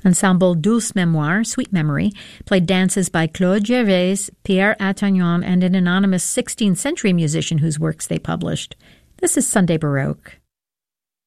Ensemble Douce Mémoire, Sweet Memory, played dances by Claude Gervais, Pierre Attagnon, and an anonymous 16th century musician whose works they published. This is Sunday Baroque.